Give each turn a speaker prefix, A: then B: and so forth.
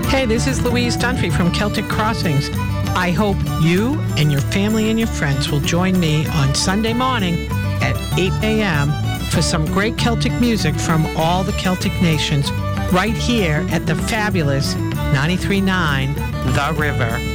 A: Hey, this is Louise Dunphy from Celtic Crossings. I hope you and your family and your friends will join me on Sunday morning at 8 a.m. for some great Celtic music from all the Celtic nations right here at the fabulous 93.9 The River.